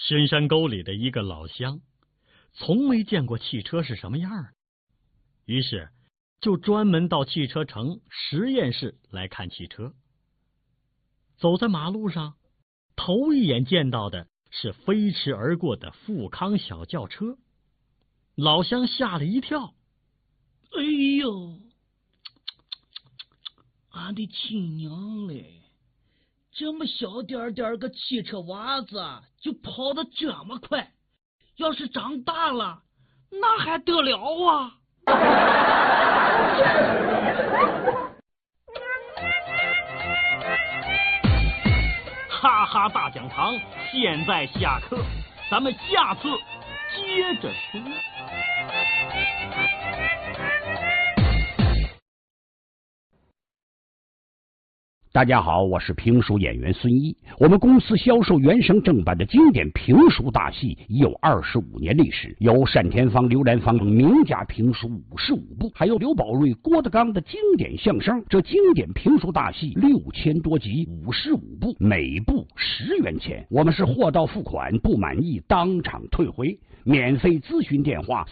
深山沟里的一个老乡，从没见过汽车是什么样儿，于是就专门到汽车城实验室来看汽车。走在马路上，头一眼见到的是飞驰而过的富康小轿车，老乡吓了一跳。 哎呦，俺的亲娘嘞！这么小点点个汽车娃子就跑得这么快，要是长大了，那还得了啊！ 哈哈大讲堂现在下课，咱们下次接着说。 大家好，我是评书演员孙一。我们公司销售原声正版的经典评书大戏已有25年历史，有单田芳、刘兰芳名家评书55部，还有刘宝瑞、郭德纲的经典相声。这经典评书大戏6000多集，55部，每部10元钱。我们是货到付款，不满意当场退回。免费咨询电话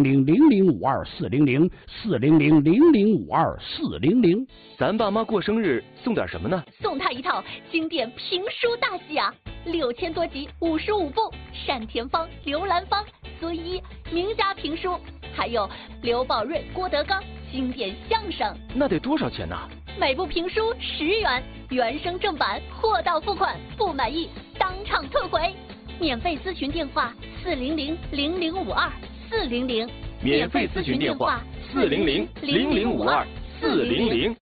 400-0052-400，400-0052-400。 咱爸妈过生日送点什么呢？ 送他一套经典评书大戏啊，6000多集，55部，单田芳、刘兰芳、孙一名家评书，还有刘宝瑞、郭德纲经典相声。 那得多少钱呢？ 每部评书10元，原声正版，货到付款，不满意当场退回。免费咨询电话400-0052-400， 免费咨询电话400-0052-400。